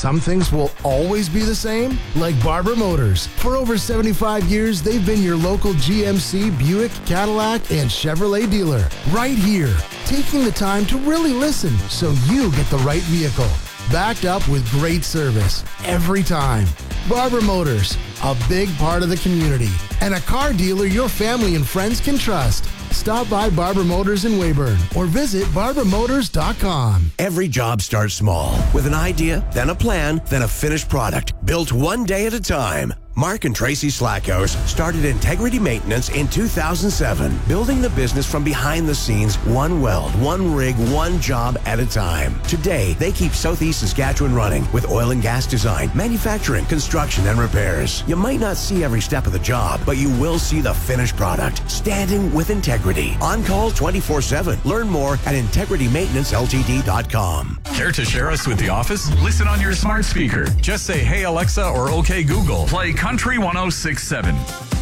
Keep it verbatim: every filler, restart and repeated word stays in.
some things will always be the same? Like Barber Motors. For over seventy-five years, they've been your local G M C, Buick, Cadillac, and Chevrolet dealer. Right here, taking the time to really listen so you get the right vehicle. Backed up with great service every time. Barber Motors, a big part of the community, and a car dealer your family and friends can trust. Stop by Barber Motors in Weyburn or visit barber motors dot com. Every job starts small, with an idea, then a plan, then a finished product, built one day at a time. Mark and Tracy Slackhouse started Integrity Maintenance in two thousand seven, building the business from behind the scenes, one weld, one rig, one job at a time. Today, they keep Southeast Saskatchewan running with oil and gas design, manufacturing, construction, and repairs. You might not see every step of the job, but you will see the finished product, standing with integrity. On call twenty-four seven. Learn more at integrity maintenance l t d dot com. Care to share us with the office? Listen on your smart speaker. Just say, "Hey Alexa," or "Okay Google." Play Country one oh six point seven.